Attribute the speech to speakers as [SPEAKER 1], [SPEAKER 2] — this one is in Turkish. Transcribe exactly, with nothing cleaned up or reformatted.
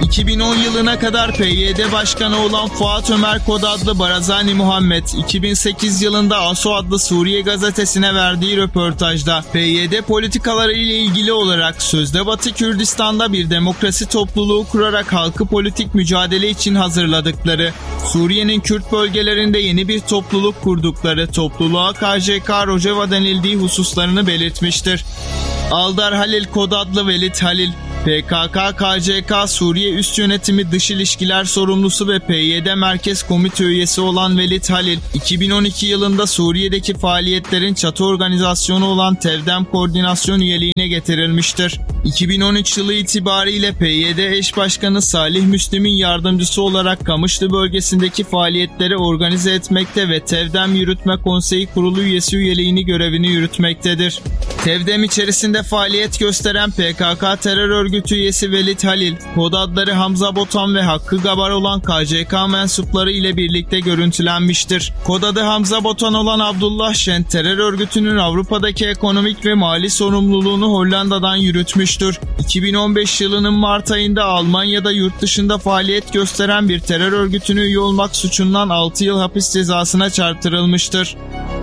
[SPEAKER 1] iki bin on yılına kadar P Y D Başkanı olan Fuat Ömer Kod adlı Barazani Muhammed, iki bin sekiz yılında ASO adlı Suriye gazetesine verdiği röportajda P Y D politikaları ile ilgili olarak sözde Batı Kürdistan'da bir demokrasi topluluğu kurarak halkı politik mücadele için hazırladıkları, Suriye'nin Kürt bölgelerinde yeni bir topluluk kurdukları, topluluğa K J K Rojava denildiği hususlarını belirtmiştir. Aldar Halil Kod adlı Velid Halil, P K K K C K Suriye Üst Yönetimi Dış İlişkiler Sorumlusu ve P Y D Merkez Komite üyesi olan Velid Halil, iki bin on iki yılında Suriye'deki faaliyetlerin çatı organizasyonu olan TEVDEM Koordinasyon üyeliğine getirilmiştir. iki bin on üç yılı itibariyle P Y D eş başkanı Salih Müslim'in yardımcısı olarak Kamışlı bölgesindeki faaliyetleri organize etmekte ve TEVDEM Yürütme Konseyi Kurulu üyesi üyeliğini görevini yürütmektedir. TEVDEM içerisinde faaliyet gösteren P K K terör örgütü üyesi Velid Halil, kod adları Hamza Botan ve Hakkı Gabar olan K C K mensupları ile birlikte görüntülenmiştir. Kod adı Hamza Botan olan Abdullah Şen, terör örgütünün Avrupa'daki ekonomik ve mali sorumluluğunu Hollanda'dan yürütmüştür. iki bin on beş yılının Mart ayında Almanya'da yurt dışında faaliyet gösteren bir terör örgütüne üye olmak suçundan altı yıl hapis cezasına çarptırılmıştır.